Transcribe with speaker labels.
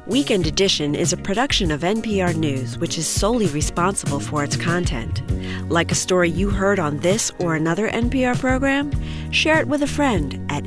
Speaker 1: Weekend Edition is a production of NPR News, which is solely responsible for its content. Like a story you heard on this or another NPR program? Share it with a friend at